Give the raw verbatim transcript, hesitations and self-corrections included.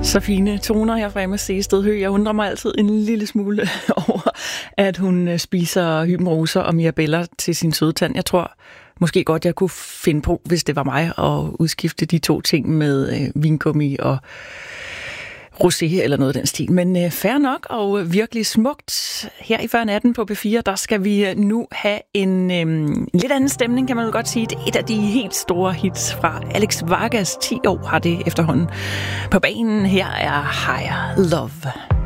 Så fine toner her fra Emma C. Stedhø. Jeg undrer mig altid en lille smule over, at hun spiser hybenroser og mirabella til sin sødetand. Jeg tror måske godt, jeg kunne finde på, hvis det var mig, at udskifte de to ting med øh, vingummi og rosé eller noget af den stil. Men øh, fair nok og virkelig smukt. Her i fyrre natten på B fire, der skal vi nu have en øh, lidt anden stemning, kan man jo godt sige. Det er et af de helt store hits fra Alex Vargas. ti år har det efterhånden på banen. Her er Higher Love.